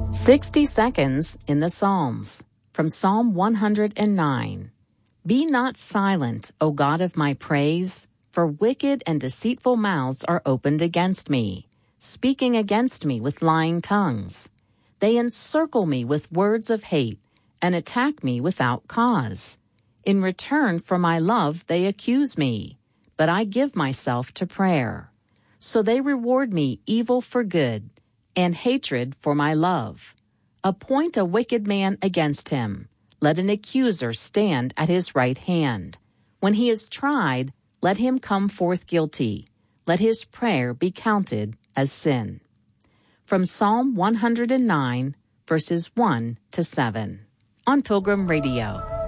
60 Seconds in the Psalms, from Psalm 109. Be not silent, O God of my praise, for wicked and deceitful mouths are opened against me, speaking against me with lying tongues. They encircle me with words of hate and attack me without cause. In return for my love they accuse me, but I give myself to prayer. So they reward me evil for good, and hatred for my love. Appoint a wicked man against him. Let an accuser stand at his right hand. When he is tried, let him come forth guilty. Let his prayer be counted as sin. From Psalm 109, verses 1 to 7. On Pilgrim Radio.